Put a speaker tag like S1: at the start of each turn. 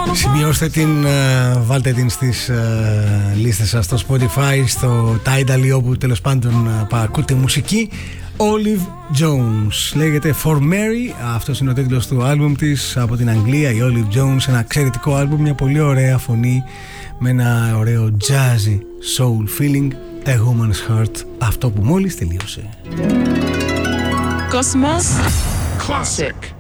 S1: Σημειώστε την, βάλτε την στις λίστες σας στο Spotify, στο Tidal ή όπου τέλος πάντων ακούτε μουσική. Olive Jones λέγεται For Mary, αυτός είναι ο τίτλος του άλμπουμ της από την Αγγλία, η Olive Jones. Ένα εξαιρετικό άλμπουμ, μια πολύ ωραία φωνή με ένα ωραίο jazzy soul feeling. A Woman's Heart, αυτό που μόλις τελείωσε.
S2: Cosmos Classic.